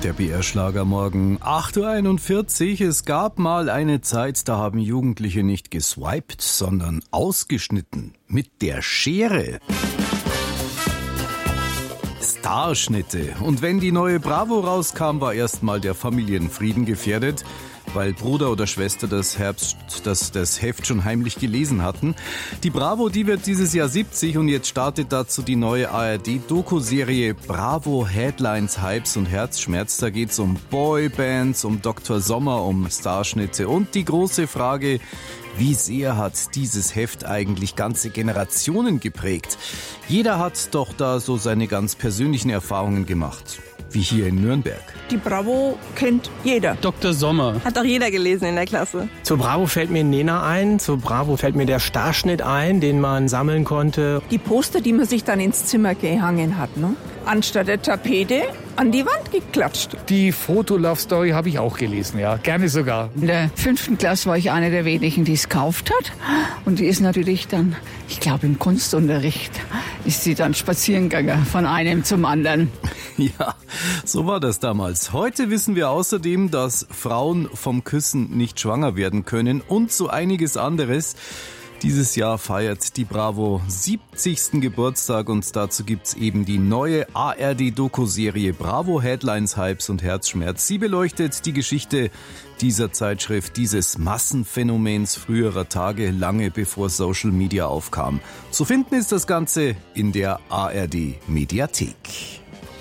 Der BR-Schlagermorgen, 8.41 Uhr. Es gab mal eine Zeit, da haben Jugendliche nicht geswiped, sondern ausgeschnitten. Mit der Schere. Starschnitte. Und wenn die neue Bravo rauskam, war erstmal der Familienfrieden gefährdet, weil Bruder oder Schwester das Heft schon heimlich gelesen hatten. Die Bravo, die wird dieses Jahr 70 und jetzt startet dazu die neue ARD-Doku-Serie Bravo Headlines, Hypes und Herzschmerz. Da geht's um Boybands, um Dr. Sommer, um Starschnitte und die große Frage, wie sehr hat dieses Heft eigentlich ganze Generationen geprägt? Jeder hat doch da so seine ganz persönlichen Erfahrungen gemacht. Wie hier in Nürnberg. Die Bravo kennt jeder. Dr. Sommer. Hat doch jeder gelesen in der Klasse. Zur Bravo fällt mir Nena ein, zur Bravo fällt mir der Starschnitt ein, den man sammeln konnte. Die Poster, die man sich dann ins Zimmer gehangen hat, ne? Anstatt der Tapete an die Wand geklatscht. Die Foto-Love-Story habe ich auch gelesen, ja, gerne sogar. In der 5. Klasse war ich eine der wenigen, die es gekauft hat. Und die ist natürlich dann, ich glaube im Kunstunterricht, ist sie dann spazieren gegangen von einem zum anderen. Ja, so war das damals. Heute wissen wir außerdem, dass Frauen vom Küssen nicht schwanger werden können und so einiges anderes. Dieses Jahr feiert die Bravo 70. Geburtstag und dazu gibt's eben die neue ARD-Doku-Serie Bravo Headlines, Hypes und Herzschmerz. Sie beleuchtet die Geschichte dieser Zeitschrift, dieses Massenphänomens früherer Tage, lange bevor Social Media aufkam. Zu finden ist das Ganze in der ARD-Mediathek.